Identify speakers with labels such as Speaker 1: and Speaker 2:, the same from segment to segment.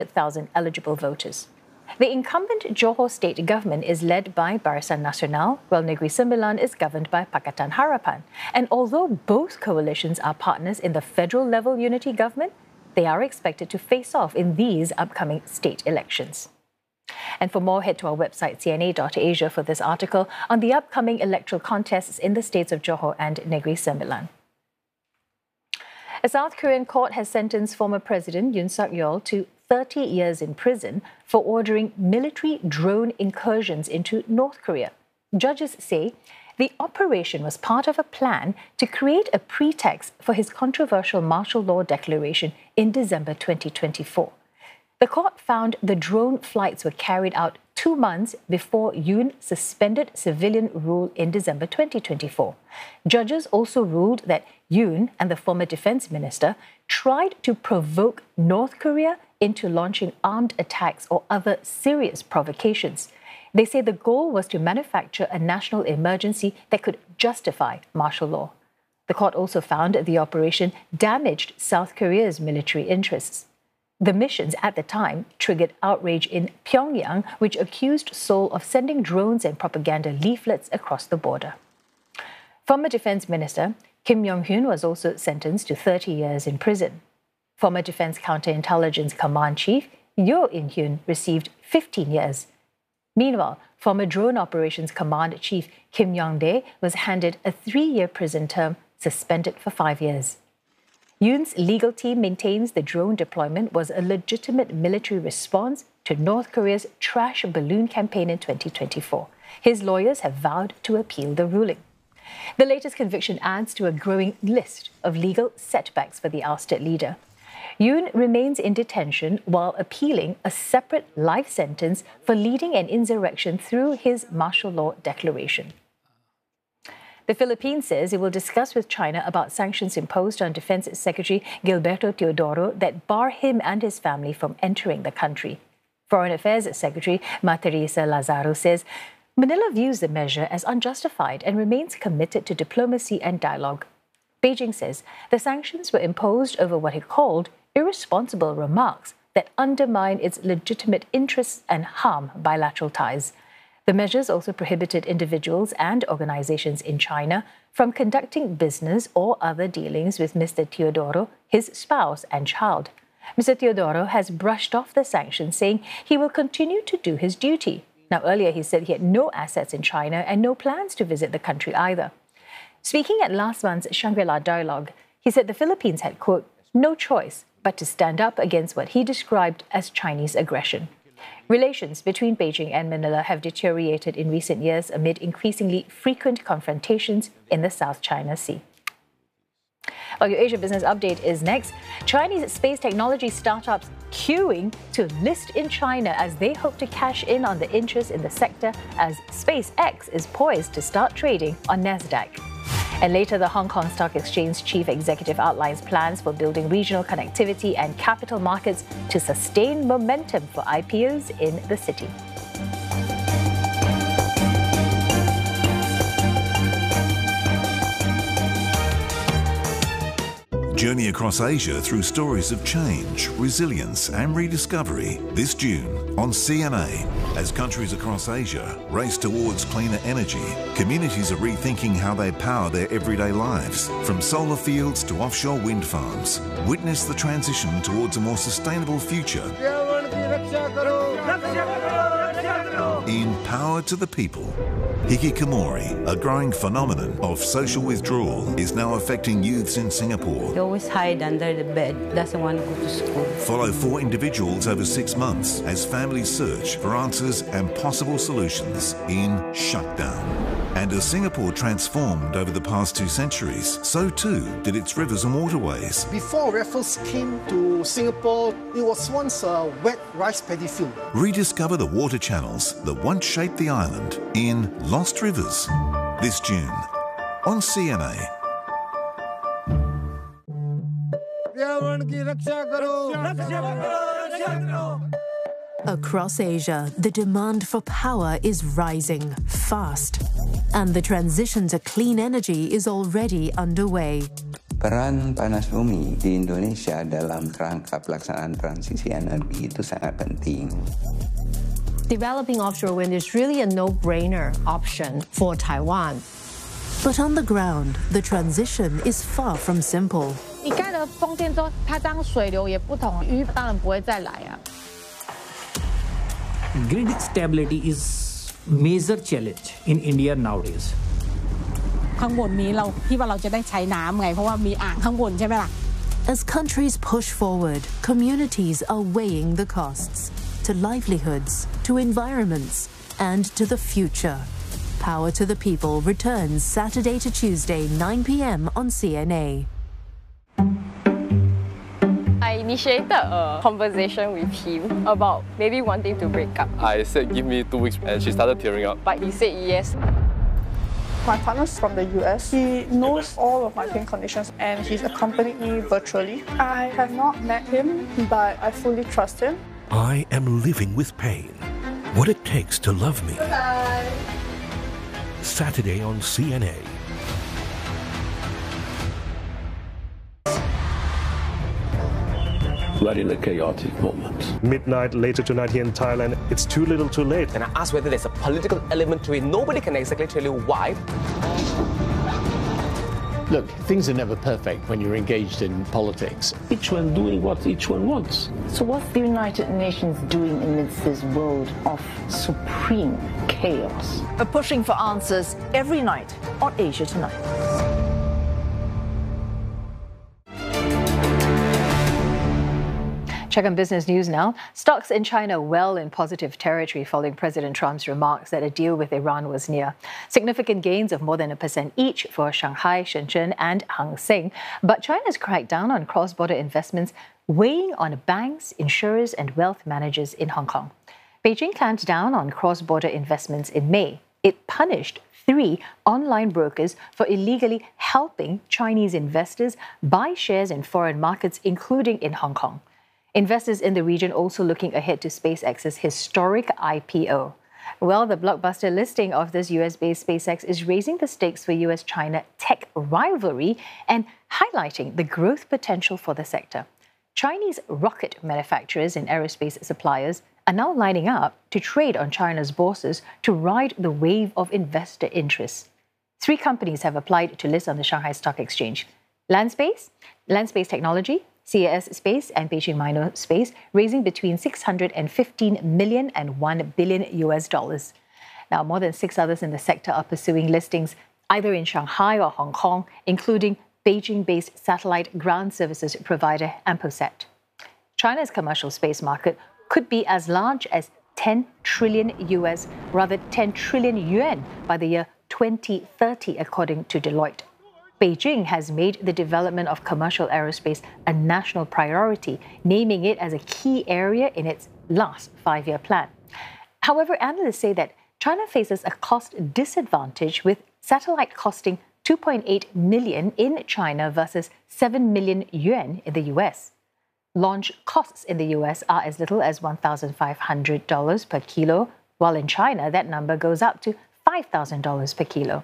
Speaker 1: 1,000 eligible voters. The incumbent Johor state government is led by Barisan Nasional, while Negeri Sembilan is governed by Pakatan Harapan. And although both coalitions are partners in the federal-level unity government, they are expected to face off in these upcoming state elections. And for more, head to our website, cna.asia, for this article on the upcoming electoral contests in the states of Johor and Negeri Sembilan. A South Korean court has sentenced former President Yoon Suk-yeol to 30 years in prison for ordering military drone incursions into North Korea. Judges say the operation was part of a plan to create a pretext for his controversial martial law declaration in December 2024. The court found the drone flights were carried out 2 months before Yoon suspended civilian rule in December 2024. Judges also ruled that Yoon and the former defense minister tried to provoke North Korea into launching armed attacks or other serious provocations. They say the goal was to manufacture a national emergency that could justify martial law. The court also found the operation damaged South Korea's military interests. The missions at the time triggered outrage in Pyongyang, which accused Seoul of sending drones and propaganda leaflets across the border. Former Defense Minister Kim Yong-hyun was also sentenced to 30 years in prison. Former Defense Counterintelligence Command Chief Yo In-hyun received 15 years. Meanwhile, former Drone Operations Command Chief Kim Yong-dae was handed a 3-year prison term, suspended for 5 years. Yoon's legal team maintains the drone deployment was a legitimate military response to North Korea's trash balloon campaign in 2024. His lawyers have vowed to appeal the ruling. The latest conviction adds to a growing list of legal setbacks for the ousted leader. Yoon remains in detention while appealing a separate life sentence for leading an insurrection through his martial law declaration. The Philippines says it will discuss with China about sanctions imposed on Defense Secretary Gilberto Teodoro that bar him and his family from entering the country. Foreign Affairs Secretary Marteresa Lazaro says Manila views the measure as unjustified and remains committed to diplomacy and dialogue. Beijing says the sanctions were imposed over what it called irresponsible remarks that undermine its legitimate interests and harm bilateral ties. The measures also prohibited individuals and organizations in China from conducting business or other dealings with Mr. Teodoro, his spouse and child. Mr. Teodoro has brushed off the sanctions, saying he will continue to do his duty. Now, earlier he said he had no assets in China and no plans to visit the country either. Speaking at last month's Shangri-La Dialogue, he said the Philippines had, quote, no choice but to stand up against what he described as Chinese aggression. Relations between Beijing and Manila have deteriorated in recent years amid increasingly frequent confrontations in the South China Sea. Well, your Asia Business Update is next. Chinese space technology startups queuing to list in China as they hope to cash in on the interest in the sector as SpaceX is poised to start trading on Nasdaq. And later, the Hong Kong Stock Exchange chief executive outlines plans for building regional connectivity and capital markets to sustain momentum for IPOs in the city.
Speaker 2: Journey across Asia through stories of change, resilience and rediscovery this June on CNA. As countries across Asia race towards cleaner energy, communities are rethinking how they power their everyday lives. From solar fields to offshore wind farms, witness the transition towards a more sustainable future. In Power to the People, hikikomori, a growing phenomenon of social withdrawal, is now affecting youths in Singapore.
Speaker 3: They always hide under the bed, doesn't want to go to school.
Speaker 2: Follow 4 individuals over 6 months as families search for answers and possible solutions in Shutdown. And as Singapore transformed over the past 2 centuries, so too did its rivers and waterways.
Speaker 4: Before Raffles came to Singapore, it was once a wet rice paddy field.
Speaker 2: Rediscover the water channels that once shaped the island in Lost Rivers, this June on CNA.
Speaker 5: Across Asia, the demand for power is rising fast, and the transition to clean energy is already underway.
Speaker 6: Peran panas bumi di Indonesia dalam kerangka pelaksanaan transisi energi itu sangat penting.
Speaker 7: Developing offshore wind is really a no-brainer option for Taiwan.
Speaker 5: But on the ground, the transition is far from simple.
Speaker 8: 你盖了风电之后，它当水流也不同，鱼当然不会再来啊。
Speaker 9: Grid stability is major challenge in India nowadays.
Speaker 8: ข้างบนนี้เราที่ว่าเราจะได้ใช้น้ำไงเพราะว่ามีอ่างข้างบนใช่ไหมล่ะ
Speaker 5: As countries push forward, communities are weighing the costs to livelihoods, to environments, and to the future. Power to the People returns Saturday to Tuesday, 9 p.m. on CNA.
Speaker 10: I initiated a conversation with him about maybe wanting to break up.
Speaker 11: I said, give me 2 weeks, and she started tearing up.
Speaker 10: But he said yes.
Speaker 12: My partner's from the US. He knows all of my pain conditions and he's accompanied me virtually. I have not met him, but I fully trust him.
Speaker 13: I am living with pain. What it takes to love me.
Speaker 12: Bye.
Speaker 13: Saturday on CNA.
Speaker 14: We're in a chaotic moment.
Speaker 15: Midnight later tonight here in Thailand, it's too little too late.
Speaker 16: And I asked whether there's a political element to it. Nobody can exactly tell you why.
Speaker 17: Look, things are never perfect when you're engaged in politics.
Speaker 14: Each one doing what each one wants.
Speaker 18: So what's the United Nations doing amidst this world of supreme chaos?
Speaker 19: We're pushing for answers every night on Asia Tonight.
Speaker 1: Check on business news now. Stocks in China well in positive territory following President Trump's remarks that a deal with Iran was near. Significant gains of more than 1% each for Shanghai, Shenzhen and Hang Seng. But China's cracked down on cross-border investments, weighing on banks, insurers and wealth managers in Hong Kong. Beijing clamped down on cross-border investments in May. It punished 3 online brokers for illegally helping Chinese investors buy shares in foreign markets, including in Hong Kong. Investors in the region also looking ahead to SpaceX's historic IPO. Well, the blockbuster listing of this US-based SpaceX is raising the stakes for US-China tech rivalry and highlighting the growth potential for the sector. Chinese rocket manufacturers and aerospace suppliers are now lining up to trade on China's bourses to ride the wave of investor interest. 3 companies have applied to list on the Shanghai Stock Exchange: Landspace Technology, CAS Space and Beijing Minor Space, raising between $615 million and $1 billion US. Now, more than 6 others in the sector are pursuing listings either in Shanghai or Hong Kong, including Beijing-based satellite ground services provider Ampersat. China's commercial space market could be as large as 10 trillion US, rather 10 trillion yuan by the year 2030, according to Deloitte. Beijing has made the development of commercial aerospace a national priority, naming it as a key area in its last 5-year plan. However, analysts say that China faces a cost disadvantage, with satellite costing 2.8 million in China versus 7 million yuan in the US. Launch costs in the US are as little as $1,500 per kilo, while in China that number goes up to $5,000 per kilo.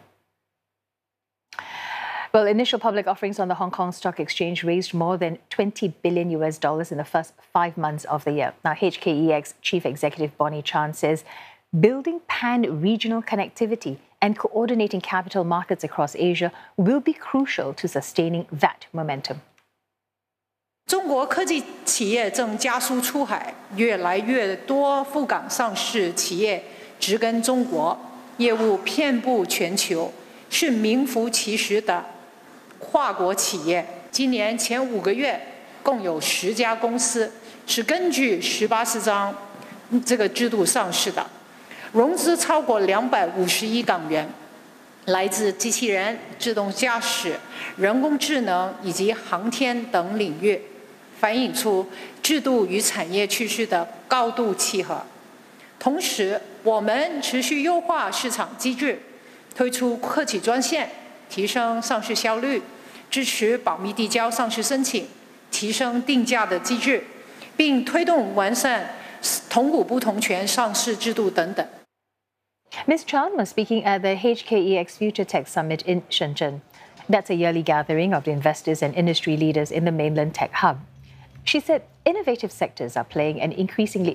Speaker 1: Well, initial public offerings on the Hong Kong Stock Exchange raised more than $20 billion in the first 5 months of the year. Now, HKEX Chief Executive Bonnie Chan says building pan-regional connectivity and coordinating capital markets across Asia will be crucial to sustaining that momentum.
Speaker 20: 中国科技企业正加速出海，越来越多赴港上市企业植根中国，业务遍布全球，是名副其实的跨国企业。今年前5个月，共有10家公司是根据18章这个制度上市的，融资超过250亿港元，来自机器人、自动驾驶、人工智能以及航天等领域，反映出制度与产业趋势的高度契合。同时，我们持续优化市场机制，推出客企专线，提升上市效率，支持保密递交上市申请，提升定价的机制，并推动完善同股不同权上市制度等等。
Speaker 1: Ms. Chan was speaking at the HKEX Future Tech Summit in Shenzhen. That's a yearly gathering of the investors and industry leaders in the mainland tech hub. She said innovative sectors are playing an increasingly